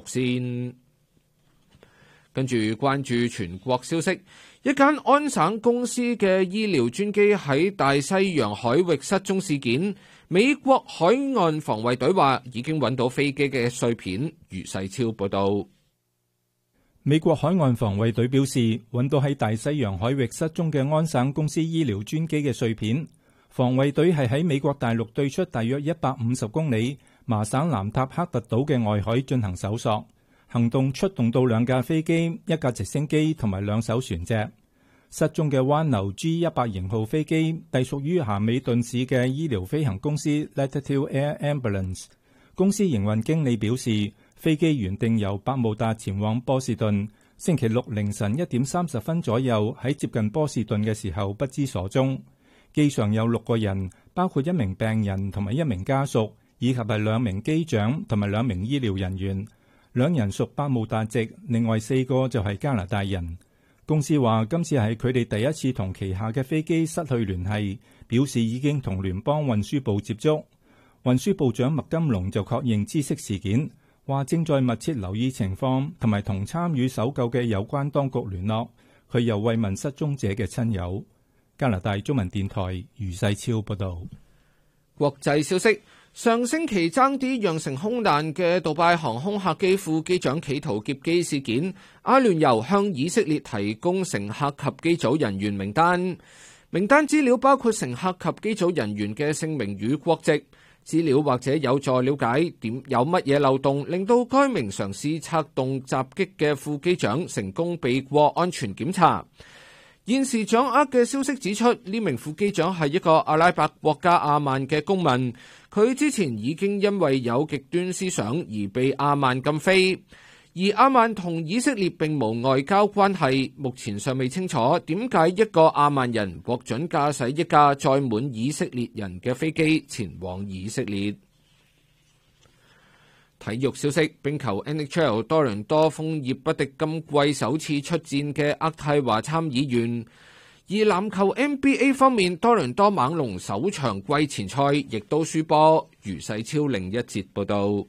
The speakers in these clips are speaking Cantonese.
先。跟住關注全國消息，一間安省公司嘅醫療專機喺大西洋海域失蹤事件，美國海岸防衛隊話已經揾到飛機嘅碎片。余世超報道。 美國海岸防衛隊表示，揾到喺大西洋海域失蹤嘅安省公司醫療專機嘅碎片。防衛隊係喺美國大陸對出大約150公里麻省南塔克特島嘅外海進行搜索。行動出動到2架飛機、1架直升機同埋2艘船隻。失蹤嘅灣流 G100 型號飛機隸屬於咸美頓市嘅醫療飛行公司 Latitude Air Ambulance。公司營運經理表示，飛機原定由百慕達前往波士頓，星期六凌晨1點30分左右喺接近波士頓嘅時候不知所蹤。機上有6個人，包括1名病人同埋1名家屬，以及係2名機長同埋2名醫療人員。2人屬百慕達籍，另外4個就係加拿大人。公司話今次係佢哋第一次同旗下嘅飛機失去聯繫，表示已經同聯邦運輸部接觸。運輸部長麥金龍就確認知悉事件，話正在密切留意情況，同埋同參與搜救嘅有關當局聯絡。佢又慰問失蹤者嘅親友。加拿大中文電台余世超報道。 國際消息。上星期爭啲釀成空難嘅杜拜航空客機副機長企圖劫機事件，阿聯酋向以色列提供乘客及機組人員名單。名單資料包括乘客及機組人員嘅姓名與國籍。資料或者有助了解有乜嘢漏洞，令到該名嘗試策動襲擊嘅副機長成功避過安全檢查。現時掌握嘅消息指出，呢名副機長係一個阿拉伯國家阿曼嘅公民，佢之前已經因為有極端思想而被阿曼禁飛。而阿曼同以色列並無外交關係，目前尚未清楚點解一個阿曼人獲准駕駛一架載滿以色列人嘅飛機前往以色列。體育消息，冰球 NHL 多倫多楓葉不敵今季首次出戰嘅渥太華參議員。而籃球 NBA 方面，多倫多猛龍首場季前賽亦都輸波。余世超另一節報道。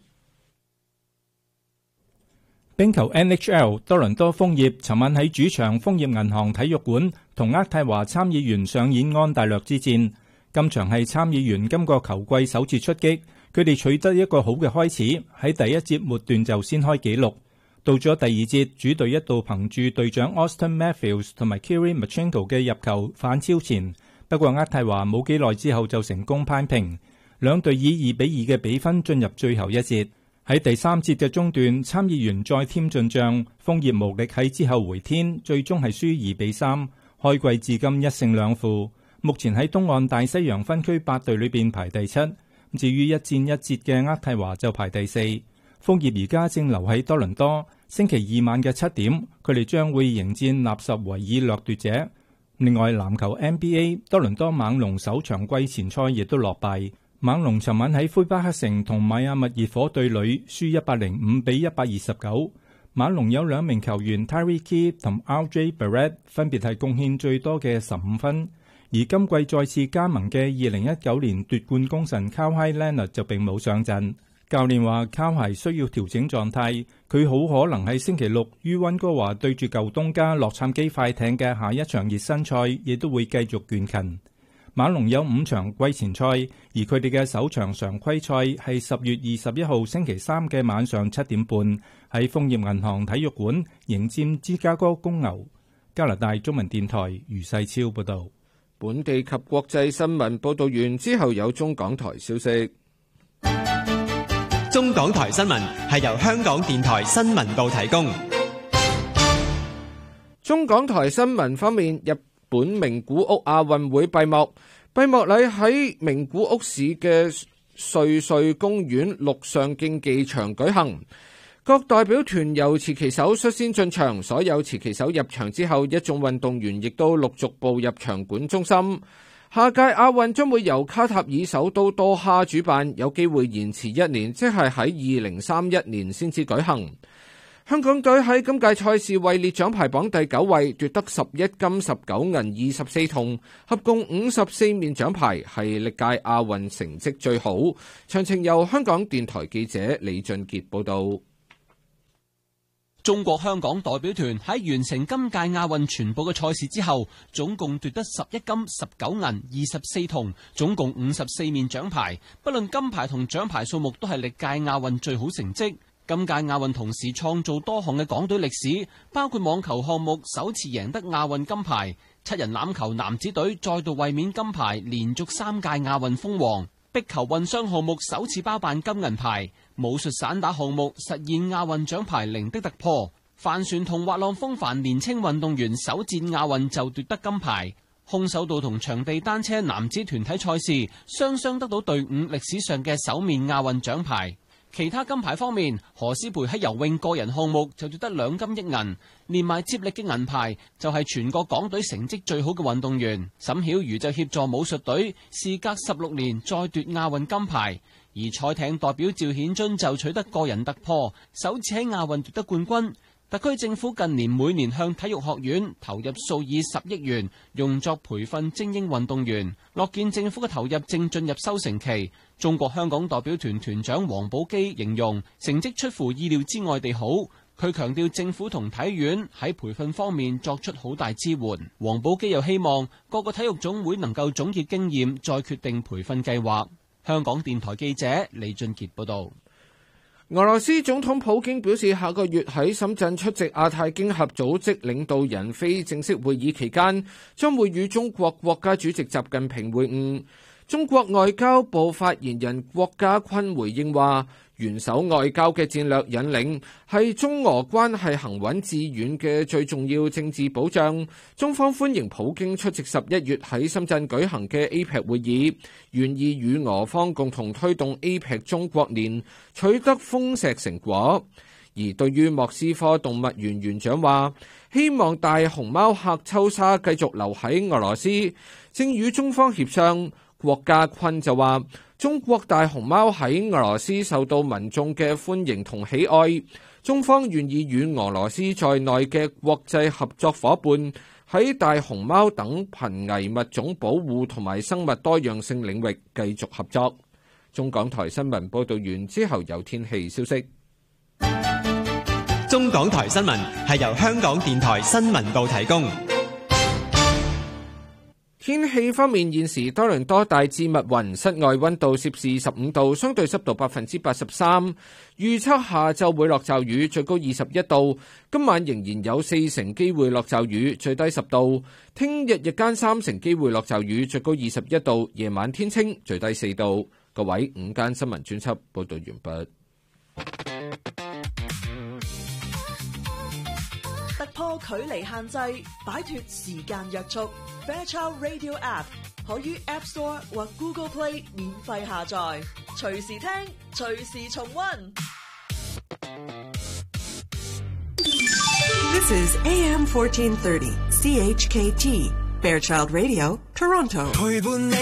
冰球 NHL 多倫多楓葉尋晚喺主場楓葉銀行體育館同渥太華參議員上演安大略之戰。今場係參議員今個球季首次出擊，佢哋取得一個好嘅開始，喺第一節末段就先開紀錄。到咗第二節，主隊一度憑住隊長 Austin Matthews 同埋 Kiri Machenko 嘅入球反超前，不過渥太華冇幾耐之後就成功攀平，兩隊以2-2嘅比分進入最後一節。喺第三節嘅中段，參議員再添進賬，楓葉無力喺之後回天，最終係輸2-3，開季至今1勝2負，目前喺東岸大西洋分區8隊裏邊排第7。至於一戰一捷嘅渥太華就排第4。楓葉而家正留喺多倫多，星期二晚嘅7點，佢哋將會迎戰納什維爾掠奪者。另外，籃球 NBA 多倫多猛龍首場季前賽亦都落敗。猛龍尋晚喺魁北克城同邁阿密熱火對壘，輸105比129。猛龍有2名球員 Tyreke Keith 同 RJ Barrett 分別係貢獻最多嘅15分，而今季再次加盟嘅2019年奪冠功臣 Kawhi Leonard 就並冇上陣。教練話 Kawhi 需要調整狀態，佢好可能喺星期六於溫哥華對住舊東家洛杉磯快艇嘅下一場熱身賽，亦都會繼續倦勤。猛龍有5場季前賽，而佢哋嘅首場常規賽係10月21號星期3嘅晚上7點半喺楓葉銀行體育館迎戰芝加哥公牛。加拿大中文電台余世超報道。 本地及國際新聞報道完之後，有中港台消息。 中港台新聞係由香港電台新聞部提供。 中港台新聞方面，日本名古屋亞運會閉幕禮喺名古屋市嘅瑞穗公園陸上競技場舉行，各代表團由持旗手率先進場，所有持旗手入場之後，一眾運動員亦都陸續步入場館中心。下屆亞運將會由卡塔爾首都多哈主辦，有機會延遲1年，即係喺2031年先至舉行。香港隊喺今屆賽事位列獎牌榜第9位，奪得11金19銀24銅，合共54面獎牌，係歷屆亞運成績最好。詳情由香港電台記者李俊傑報道。 中國香港代表團喺完成今屆亞運全部嘅賽事之後，總共奪得11金、19銀、24銅，總共54面獎牌。不論金牌同獎牌數目，都係歷屆亞運最好成績。今屆亞運同時創造多項嘅港隊歷史，包括網球項目首次贏得亞運金牌，7人欖球男子隊再度衛冕金牌，連續3屆亞運封王。壁球混雙項目首次包辦金銀牌，武術散打項目實現亞運獎牌零的突破。帆船同滑浪風帆年輕運動員首戰亞運就奪得金牌。空手道同場地單車男子團體賽事雙雙得到隊伍歷史上嘅首面亞運獎牌。其他金牌方面，何詩蓓喺游泳個人項目就奪得2金1銀，連埋接力嘅銀牌就係全國港隊成績最好嘅運動員。沈曉瑜就協助武術隊事隔16年再奪亞運金牌，而賽艇代表趙顯臻就取得個人突破，首次喺亞運奪得冠軍。特區政府近年每年向體育學院投入數以10億元，用作培訓精英運動員。樂見政府嘅投入正進入收成期。中國香港代表團團長王寶基形容成績出乎意料之外地好。佢強調政府同體院喺培訓方面作出好大支援。王寶基又希望各個體育總會能夠總結經驗，再決定培訓計劃。香港電台記者李俊傑報道。 俄羅斯總統普京表示，下個月喺深圳出席亞太經合組織領導人非正式會議期間，將會與中國國家主席習近平會晤。中國外交部發言人郭家坤回應話，元首外交嘅戰略引領係中俄關係行穩致遠嘅最重要政治保障。中方歡迎普京出席11月喺深圳舉行嘅 APEC 會議，願意與俄方共同推動 APEC 中國年取得豐碩成果。而對於莫斯科動物園園長話，希望大熊貓客秋莎繼續留喺俄羅斯，正與中方協商。郭家坤就話，中國大熊貓喺俄羅斯受到民眾嘅歡迎同喜愛，中方願意與俄羅斯在內嘅國際合作夥伴喺大熊貓等瀕危物種保護同埋生物多樣性領域繼續合作。中港台新聞報道完之後有天氣消息。 中港台新聞係由香港電台新聞部提供。 天氣方面，現時多倫多大致密雲，室外溫度攝氏15度，相對濕度83%。預測下晝會落驟雨，最高21度。今晚仍然有40%機會落驟雨，最低10度。聽日日間30%機會落驟雨，最高21度。夜晚天清，最低4度。各位，午間新聞專輯報道完畢。 突破距離限制，擺脫時間約束。Fairchild Radio App 可於 App Store 或 Google Play 免費下載，隨時聽，隨時重溫。This is AM 1430 CHKT Fairchild Radio Toronto。